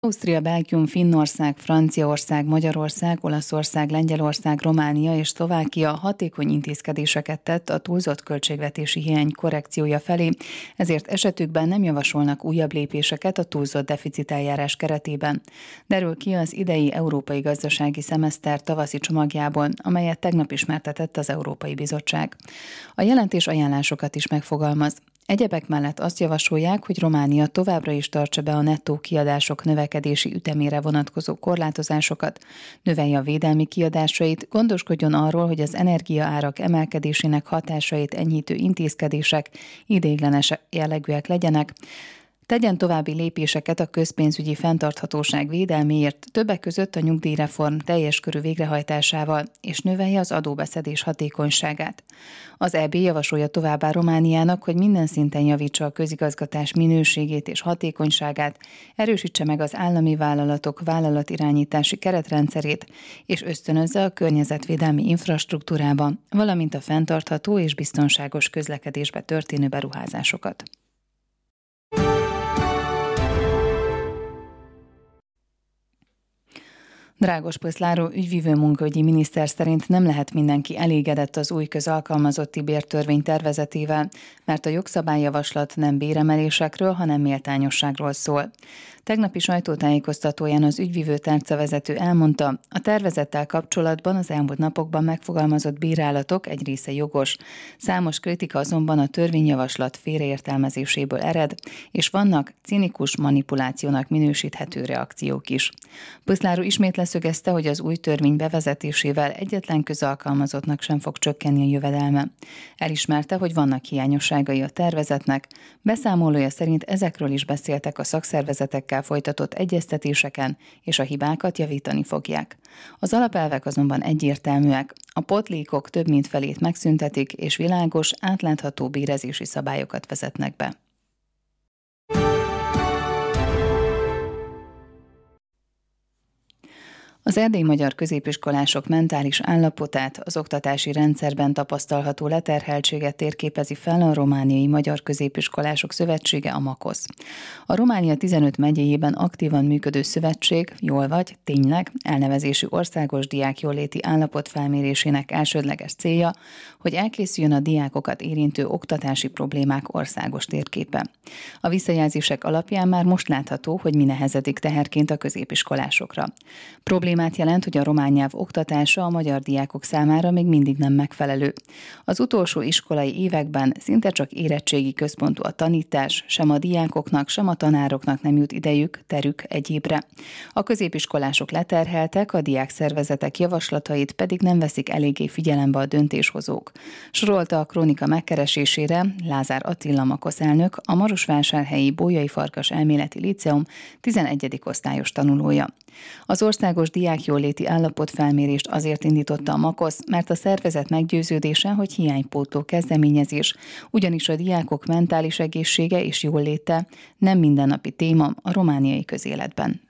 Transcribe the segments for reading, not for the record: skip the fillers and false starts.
Ausztria, Belgium, Finnország, Franciaország, Magyarország, Olaszország, Lengyelország, Románia és Szlovákia hatékony intézkedéseket tett a túlzott költségvetési hiány korrekciója felé, ezért esetükben nem javasolnak újabb lépéseket a túlzott deficiteljárás keretében. Derül ki az idei európai gazdasági szemeszter tavaszi csomagjából, amelyet tegnap ismertetett az Európai Bizottság. A jelentés ajánlásokat is megfogalmaz. Egyebek mellett azt javasolják, hogy Románia továbbra is tartsa be a nettó kiadások növekedési ütemére vonatkozó korlátozásokat, növelje a védelmi kiadásait, gondoskodjon arról, hogy az energiaárak emelkedésének hatásait enyhítő intézkedések ideiglenes jellegűek legyenek, tegyen további lépéseket a közpénzügyi fenntarthatóság védelméért, többek között a nyugdíjreform teljes körű végrehajtásával, és növelje az adóbeszedés hatékonyságát. Az EB javasolja továbbá Romániának, hogy minden szinten javítsa a közigazgatás minőségét és hatékonyságát, erősítse meg az állami vállalatok vállalatirányítási keretrendszerét, és ösztönözze a környezetvédelmi infrastruktúrába, valamint a fenntartható és biztonságos közlekedésbe történő beruházásokat. Drágospösz László ügyvívő munkaügyi miniszter szerint nem lehet mindenki elégedett az új közalkalmazotti bértörvény tervezetével, mert a jogszabályjavaslat nem béremelésekről, hanem méltányosságról szól. Tegnapi sajtótájékoztatóján az ügyvívő tárcavezető elmondta, a tervezettel kapcsolatban az elmúlt napokban megfogalmazott bírálatok egy része jogos. Számos kritika azonban a törvényjavaslat félreértelmezéséből ered, és vannak cinikus manipulációnak minősíthető reakciók is. Puszláru ismét leszögezte, hogy az új törvény bevezetésével egyetlen közalkalmazottnak sem fog csökkenni a jövedelme. Elismerte, hogy vannak hiányosságai a tervezetnek, beszámolója szerint ezekről is beszéltek a szakszervezetekkel folytatott egyeztetéseken, és a hibákat javítani fogják. Az alapelvek azonban egyértelműek. A pótlékok több mint felét megszüntetik, és világos, átlátható bérezési szabályokat vezetnek be. Az erdélyi magyar középiskolások mentális állapotát, az oktatási rendszerben tapasztalható leterheltséget térképezi fel a Romániai Magyar Középiskolások Szövetsége, a MAKOSZ. A Románia 15 megyéjében aktívan működő szövetség, jól vagy, tényleg, elnevezésű országos diákjóléti állapot felmérésének elsődleges célja, hogy elkészüljön a diákokat érintő oktatási problémák országos térképe. A visszajelzések alapján már most látható, hogy mi nehezedik teherként a középiskolásokra. Problémát jelent, hogy a román nyelv oktatása a magyar diákok számára még mindig nem megfelelő. Az utolsó iskolai években szinte csak érettségi központú a tanítás, sem a diákoknak, sem a tanároknak nem jut idejük, terük egyébre. A középiskolások leterheltek, a diákszervezetek javaslatait pedig nem veszik eléggé figyelembe a döntéshozók. Sorolta a Krónika megkeresésére Lázár Attila MAKOSZ elnök, a marosvásárhelyi Bolyai Farkas Elméleti Líceum 11. osztályos tanulója. Az országos diákjóléti állapotfelmérést azért indította a MAKOSZ, mert a szervezet meggyőződése, hogy hiánypótló kezdeményezés, ugyanis a diákok mentális egészsége és jóléte nem mindennapi téma a romániai közéletben.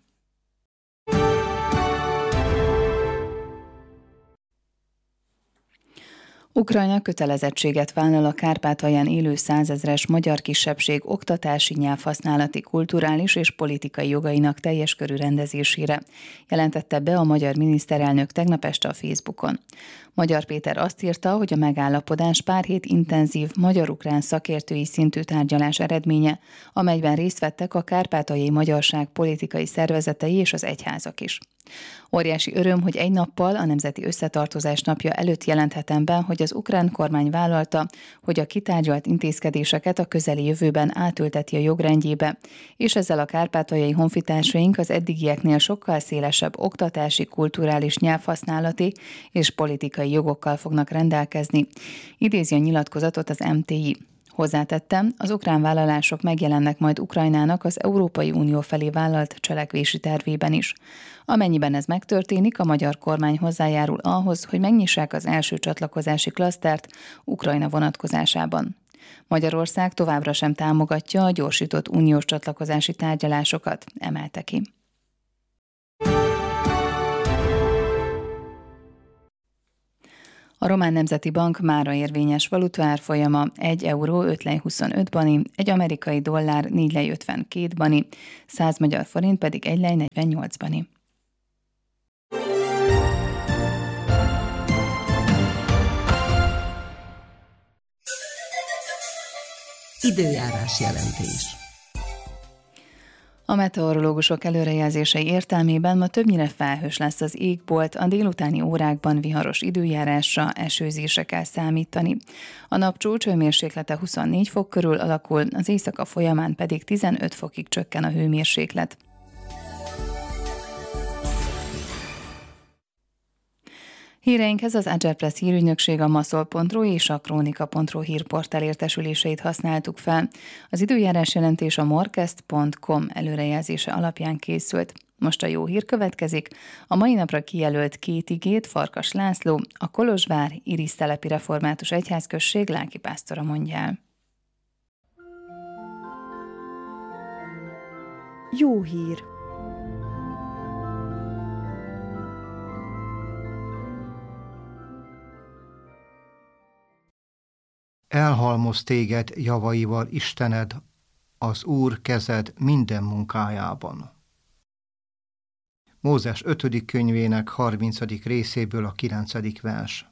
Ukrajna kötelezettséget vállal a Kárpátalján élő 100 000 magyar kisebbség oktatási, nyelvhasználati, kulturális és politikai jogainak teljes körű rendezésére, jelentette be a magyar miniszterelnök tegnap este a Facebookon. Magyar Péter azt írta, hogy a megállapodás pár hét intenzív magyar-ukrán szakértői szintű tárgyalás eredménye, amelyben részt vettek a kárpátaljai magyarság politikai szervezetei és az egyházak is. Óriási öröm, hogy egy nappal a Nemzeti Összetartozás napja előtt jelenthetem be, hogy az ukrán kormány vállalta, hogy a kitárgyalt intézkedéseket a közeli jövőben átülteti a jogrendjébe, és ezzel a kárpátaljai honfitársaink az eddigieknél sokkal szélesebb oktatási, kulturális, nyelvhasználati és politikai jogokkal fognak rendelkezni. Idézi a nyilatkozatot az MTI. Hozzátettem, az ukrán vállalások megjelennek majd Ukrajnának az Európai Unió felé vállalt cselekvési tervében is. Amennyiben ez megtörténik, a magyar kormány hozzájárul ahhoz, hogy megnyissák az első csatlakozási klasztert Ukrajna vonatkozásában. Magyarország továbbra sem támogatja a gyorsított uniós csatlakozási tárgyalásokat, emelte ki. A Román Nemzeti Bank mára érvényes valutaárfolyama 1 euró 5 lej 25 bani, egy amerikai dollár 4 lej 52 bani, 100 magyar forint pedig 1 lej 48 bani. Időjárás jelentés. A meteorológusok előrejelzései értelmében ma többnyire felhős lesz az égbolt, a délutáni órákban viharos időjárásra, esőzésre kell számítani. A nap csúcshőmérséklete 24 fok körül alakul, az éjszaka folyamán pedig 15 fokig csökken a hőmérséklet. Híreinkhez az Agerpress hírügynökség, a maszol.ru és a kronika.ru hírportál értesüléseit használtuk fel. Az időjárás jelentés a morkest.com előrejelzése alapján készült. Most a jó hír következik. A mai napra kijelölt 2 igét Farkas László, a Kolozsvár Irisztelepi Református Egyházközség lelkipásztora mondja el. Jó hír. Elhalmoz téged javaival Istened, az Úr kezed minden munkájában. Mózes 5. könyvének 30. részéből a 9. vers.